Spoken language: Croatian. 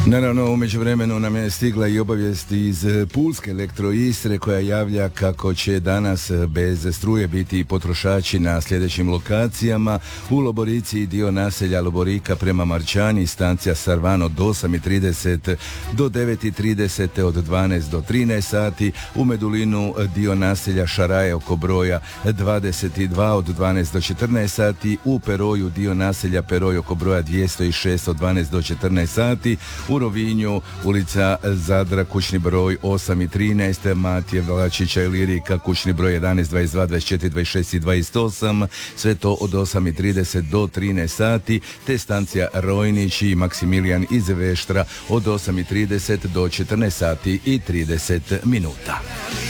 Naravno, u međuvremenu nam je stigla i obavijest iz Pulske Elektroistre koja javlja kako će danas bez struje biti potrošači na sljedećim lokacijama: u Loborici i dio naselja Loborika prema Marčani, stancija Sarvan od 8:30 do 9:30, od 12 do 13 sati, u Medulinu dio naselja Šaraje oko broja 22 od 12 do 14 sati, u Peroju dio naselja Peroj oko broja 206 od 12 do 14 sati, u Rovinju ulica Zadra kućni broj 8:13, Matije Vlačića i Lirika kućni broj 11, 22, 24, 26 i 28, sve to od 8:30 do 13 sati, te stancija Rojnić i Maksimilijan iz Veštra od 8:30 do 14 sati i 30 minuta.